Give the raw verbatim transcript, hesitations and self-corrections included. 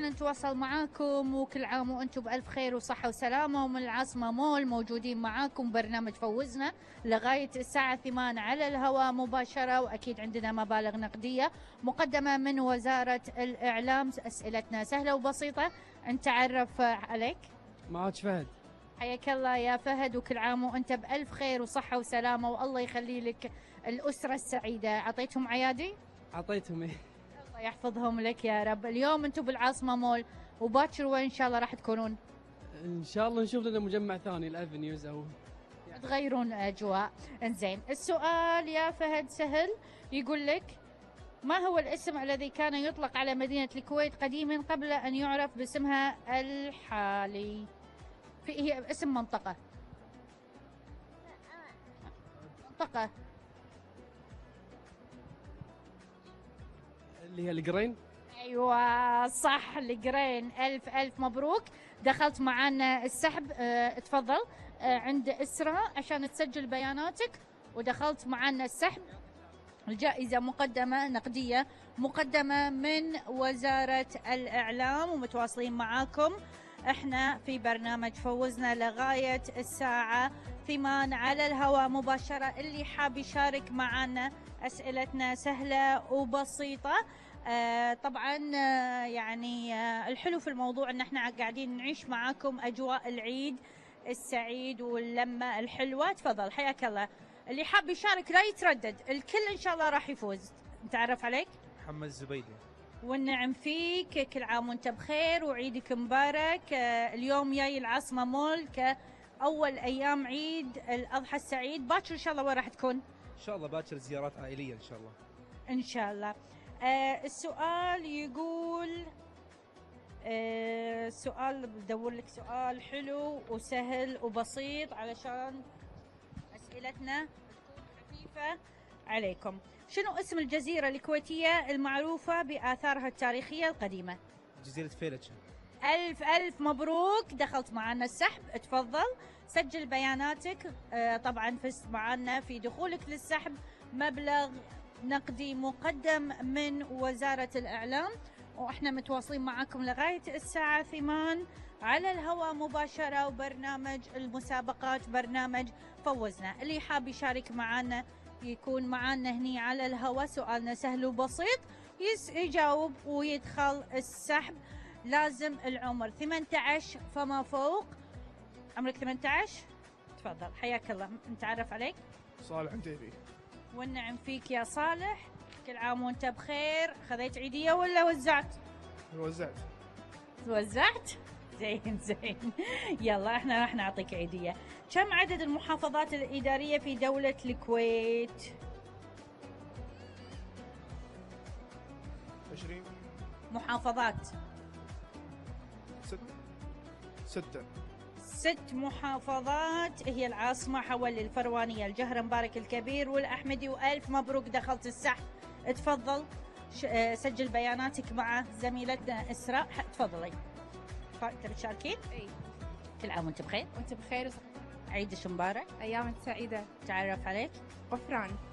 احنا نتواصل معاكم، وكل عام وانتم بألف خير وصحة وسلامة. ومن العاصمة مول موجودين معاكم برنامج فوزنا لغاية الساعة ثمان على الهواء مباشرة، وأكيد عندنا مبالغ نقدية مقدمة من وزارة الإعلام. أسئلتنا سهلة وبسيطة. نتعرف عليك. معك فهد. حياك الله يا فهد، وكل عام وانت بألف خير وصحة وسلامة، والله يخلي لك الأسرة السعيدة. أعطيتهم عيادي؟ أعطيتهم إيه. الله يحفظهم لك يا رب. اليوم انتم بالعاصمة مول، وباكر وين إن شاء الله راح تكونون؟ إن شاء الله نشوف لنا مجمع ثاني الأفنيوز أو تغيرون أجواء. انزين، السؤال يا فهد سهل، يقول لك ما هو الاسم الذي كان يطلق على مدينة الكويت قديما قبل أن يعرف باسمها الحالي؟ في هي اسم منطقة. منطقة اللي هي القرين. ايوه صح، القرين. الف الف مبروك، دخلت معانا السحب. اه تفضل اه عند اسراء عشان تسجل بياناتك، ودخلت معانا السحب. الجائزة مقدمة نقدية مقدمة من وزارة الإعلام، ومتواصلين معاكم احنا في برنامج فوزنا لغاية الساعة ثمان على الهواء مباشرة. اللي حاب يشارك معنا، أسئلتنا سهلة وبسيطة. آه طبعا آه يعني آه الحلو في الموضوع ان احنا قاعدين نعيش معاكم اجواء العيد السعيد واللمة الحلوة. تفضل حياك الله. اللي حاب يشارك لا يتردد، الكل ان شاء الله راح يفوز. نتعرف عليك. محمد الزبيدي. والنعم فيك، كل عام وانت بخير وعيدك مبارك. آه اليوم جاي العاصمة مول كأول ايام عيد الاضحى السعيد. باكر ان شاء الله وين راح تكون؟ ان شاء الله باكر زيارات عائليه ان شاء الله. ان شاء الله. آه السؤال يقول آه سؤال، بدور لك سؤال حلو وسهل وبسيط علشان أسئلتنا تكون خفيفة عليكم. شنو اسم الجزيرة الكويتية المعروفة بآثارها التاريخية القديمة؟ جزيره فيلتشن. ألف ألف مبروك، دخلت معنا السحب. تفضل سجل بياناتك. آه طبعا فزت معنا في دخولك للسحب مبلغ نقدي مقدم من وزارة الإعلام، وإحنا متواصلين معكم لغاية الساعة ثمان على الهواء مباشرة، وبرنامج المسابقات برنامج فوزنا. اللي حاب يشارك معنا يكون معنا هني على الهواء. سؤالنا سهل وبسيط، يس يجاوب ويدخل السحب. لازم العمر ثمانية عشر فما فوق. عمرك ثمانية عشر؟ تفضل حياك الله. نتعرف عليك. صالح عتيبي. والنعم فيك يا صالح، كل عام وانت بخير. خذيت عيدية ولا وزعت؟ وزعت. وزعت؟ زين زين. يلا احنا راح نعطيك عيدية. كم عدد المحافظات الإدارية في دولة الكويت؟ عشرين. محافظات. ست. ستة. ست محافظات هي العاصمة. حول الفروانية، الجهر مبارك الكبير والأحمدي. وألف مبروك، دخلت السحب. تفضل سجل بياناتك مع زميلتنا إسراء. تفضلي. انت بتشاركين؟ اي. كل عام وانت بخير. وانت بخير. عيدك مبارك. ايامك سعيده. تعرف عليك. غفران.